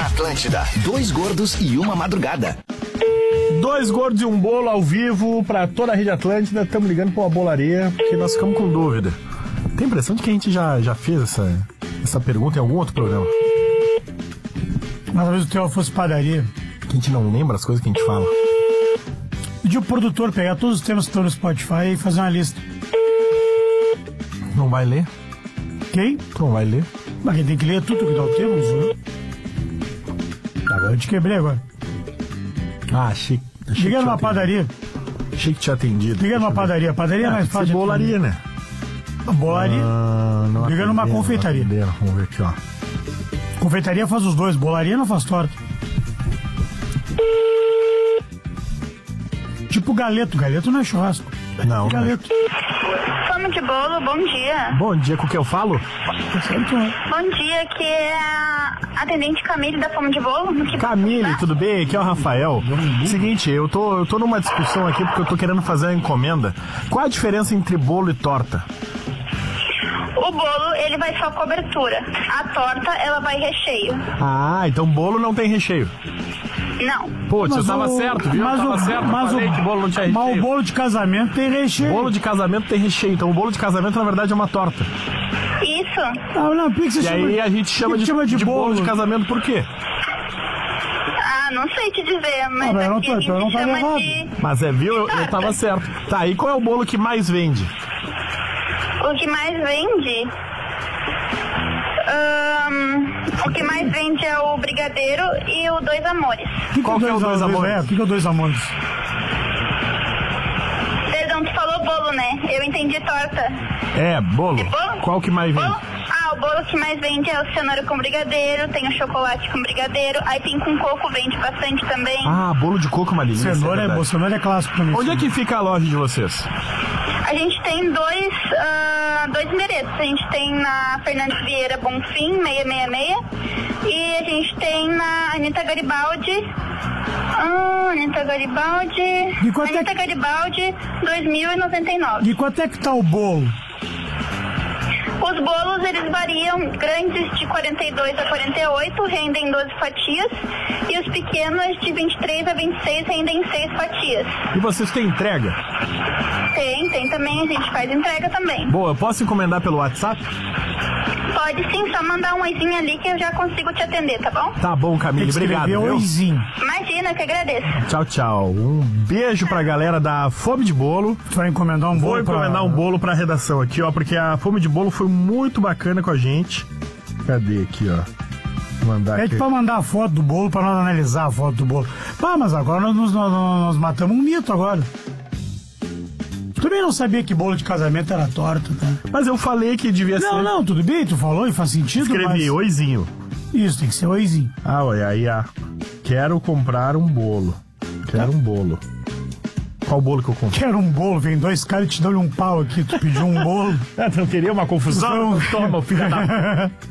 Na Atlântida, 2 gordos e uma madrugada. 2 gordos e um bolo ao vivo pra toda a Rede Atlântida. Estamos ligando pra uma bolaria, porque nós ficamos com dúvida. Tem a impressão de que a gente já fez essa pergunta em algum outro programa. Mas talvez o teu fosse padaria. Que a gente não lembra as coisas que a gente fala. Pedir o produtor pegar todos os temas que estão no Spotify e fazer uma lista. Não vai ler? Quem? Tu não vai ler? Mas quem tem que ler é tudo que dá o tema, viu? Agora eu te quebrei agora. Ah, achei Liga numa padaria. Achei que tinha atendido. Liga numa padaria. Padaria é mais fácil. Bolaria, né? Bolaria. Liga numa confeitaria. Vamos ver aqui, ó. Confeitaria faz os dois. Bolaria não faz torta. Tipo galeto. Galeto não é churrasco. Não. Galeto. Fome de bolo, bom dia. Bom dia, com o que eu falo? Bom dia, aqui é a atendente Camille da Fome de Bolo. Camille, tudo bem? Aqui é o Rafael. Seguinte, eu tô numa discussão aqui porque eu tô querendo fazer uma encomenda. Qual a diferença entre bolo e torta? O bolo, ele vai só cobertura. A torta, ela vai recheio. Ah, então bolo não tem recheio. Não. Putz, eu tava certo, viu? Eu tava certo, eu falei que bolo não tinha recheio. Mas o bolo de casamento tem recheio. Bolo de casamento tem recheio, então o bolo de casamento na verdade é uma torta. Isso. Não, por que você chama? E aí a gente chama de bolo de casamento por quê? Ah, não sei te dizer, mas eu não aqui tô, a gente eu não chama errado. de... Mas viu? Eu tava certo. Tá, e qual é o bolo que mais vende? O que mais vende... o que mais vende é o brigadeiro e o Dois Amores. Qual que é o Dois Amores? O que é o Dois Amores? Perdão, tu falou bolo, né? Eu entendi torta. É, bolo. É bolo? Qual que mais vende? Bolo? Ah, o bolo que mais vende é o cenoura com brigadeiro, tem o chocolate com brigadeiro, aí tem com coco, vende bastante também. Ah, bolo de coco, uma delícia. Cenoura é clássico pra mim. Onde é que fica a loja de vocês? A gente tem dois endereços. A gente tem na Fernandes Vieira Bonfim, 666. E a gente tem na Anita Garibaldi. Anita Garibaldi, 2099. E quanto é que tá o bolo? Os bolos, eles variam, grandes de 42 a 48, rendem 12 fatias. E os pequenos de 23 a 26 rendem 6 fatias. E vocês têm entrega? Tem também, a gente faz entrega também. Boa, eu posso encomendar pelo WhatsApp? Pode sim, só mandar um oizinho ali que eu já consigo te atender, tá bom? Tá bom, Camille, obrigado. Oizinho. Imagina, que agradeço. Tchau, tchau. Um beijo pra galera da Fome de Bolo. Tu vai encomendar um bolo? Vou encomendar um bolo pra redação aqui, ó, porque a Fome de Bolo foi muito bacana com a gente. Cadê aqui, ó? Mandar Pede pra mandar a foto do bolo pra nós analisar a foto do bolo. Mas agora nós matamos um mito agora. Também não sabia que bolo de casamento era torta, tá? Mas eu falei que devia ser... Não, tudo bem, tu falou e faz sentido, Escrevi, oizinho. Isso, tem que ser oizinho. Olha aí, quero comprar um bolo. Quero um bolo. Qual bolo que eu compro? Quero um bolo, vem 2 caras e te dão um pau aqui, tu pediu um bolo. Não queria uma confusão? Toma, filho da...